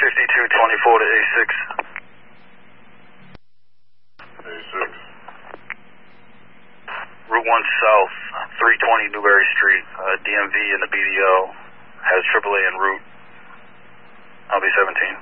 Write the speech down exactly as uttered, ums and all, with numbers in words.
fifty-two twenty-four to A six. A six. Route one South, three twenty Newberry Street, uh, D M V and the B D L has triple A en route. I'll be seventeen.